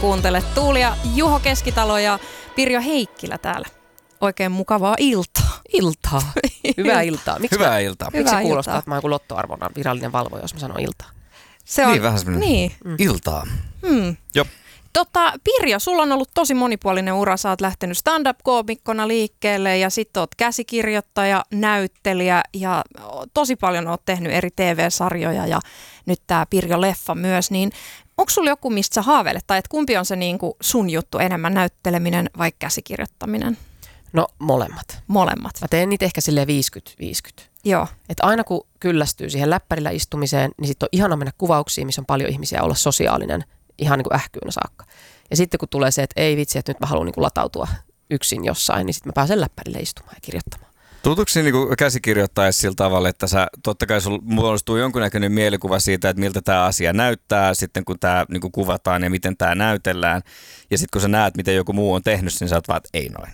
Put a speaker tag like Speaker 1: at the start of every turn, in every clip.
Speaker 1: kuuntelet Tuulia, Juho Keskitalo ja Pirjo Heikkilä täällä. Oikein mukavaa iltaa.
Speaker 2: Iltaa. Hyvää iltaa.
Speaker 3: Hyvää iltaa.
Speaker 2: Miksi se kuulostaa, että mä oon joku lottoarvonnan virallinen valvoja, jos mä sanon iltaa?
Speaker 1: Se on,
Speaker 3: niin, vähän semmoinen iltaa. Joo.
Speaker 1: Pirjo, sulla on ollut tosi monipuolinen ura. Sä oot lähtenyt stand-up-koomikkona liikkeelle ja sit oot käsikirjoittaja, näyttelijä ja tosi paljon oot tehnyt eri TV-sarjoja ja nyt tää Pirjo-leffa myös. Niin onko sulla joku, mistä sä haaveilet? Tai et kumpi on se niinku sun juttu, enemmän näytteleminen vai käsikirjoittaminen?
Speaker 2: No molemmat.
Speaker 1: Molemmat.
Speaker 2: Mä teen niitä ehkä silleen 50-50.
Speaker 1: Joo.
Speaker 2: Että aina kun kyllästyy siihen läppärillä istumiseen, niin sitten on ihana mennä kuvauksiin, missä on paljon ihmisiä, olla sosiaalinen ihan niin kuin ähkyynä saakka. Ja sitten kun tulee se, että ei vitsi, että nyt mä haluan niin kuin latautua yksin jossain, niin sitten mä pääsen läppärille istumaan ja kirjoittamaan.
Speaker 3: Tuntuuko siinä niin käsikirjoittaessa sillä tavalla, että totta kai sulla muodostuu jonkunnäköinen mielikuva siitä, että miltä tämä asia näyttää sitten, kun tämä niin kuvataan ja miten tämä näytellään. Ja sitten kun sä näet, miten joku muu on tehnyt, niin sä oot vaan, että ei noin.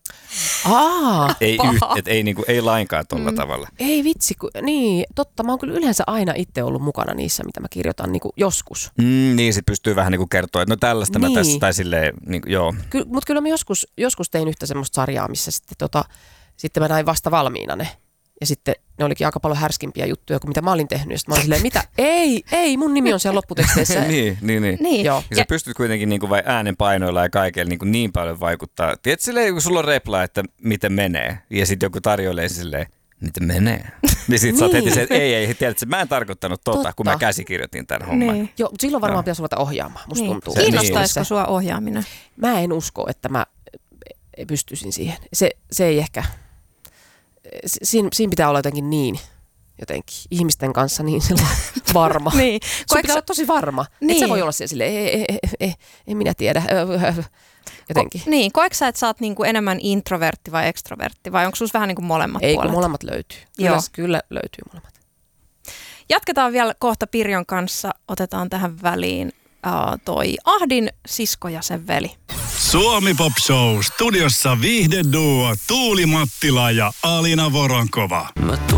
Speaker 3: Ei lainkaan tuolla tavalla.
Speaker 2: Ei vitsi, niin totta. Mä oon kyllä yleensä aina itse ollut mukana niissä, mitä mä kirjoitan niin kuin joskus.
Speaker 3: Niin, sit pystyy vähän niin kuin kertoa, että no tällaista
Speaker 2: niin.
Speaker 3: mä tässä, tai silleen, niin kuin, joo.
Speaker 2: Mutta kyllä mä joskus tein yhtä semmoista sarjaa, missä sitten mä näin vasta valmiina ne. Ja sitten ne olikin aika paljon härskimpiä juttuja kuin mitä mä olin tehnyt. Ja sitten mä olin silleen, mitä? Ei, mun nimi on siellä lopputeksteissä.
Speaker 3: niin. Ja sä pystyt kuitenkin niin kuin vai äänenpainoilla ja kaikella niin paljon vaikuttaa. Tiedätkö silleen, kun sulla on repla, että miten menee. Ja sitten joku tarjoilee silleen, miten menee. Niin sit sä oot heti se, että ei, tiedätkö, mä en tarkoittanut kun mä käsikirjoitin tämän homman.
Speaker 2: Niin. Joo, mutta silloin varmaan pitäisi ruveta ohjaamaan, musta tuntuu.
Speaker 1: Kiinnostaisiko sua ohjaaminen?
Speaker 2: Mä en usko, että mä pystyisin siihen. Se ei ehkä... Siinä pitää olla jotenkin ihmisten kanssa niin varma.
Speaker 1: Niin.
Speaker 2: Sun pitää olla tosi varma. Niin. Et sä voi olla siellä silleen, en minä tiedä. Jotenkin.
Speaker 1: Niin, koetko sä, että sä oot niinku enemmän introvertti vai extrovertti vai onko sus vähän niinku molemmat puolet?
Speaker 2: Ei, kun molemmat löytyy. Kyllä löytyy molemmat.
Speaker 1: Jatketaan vielä kohta Pirjon kanssa. Otetaan tähän väliin toi Ahdin sisko ja sen veli.
Speaker 4: Suomi Pop Show, studiossa viihdeduo Tuuli Mattila ja Alina Voronkova.
Speaker 5: Mä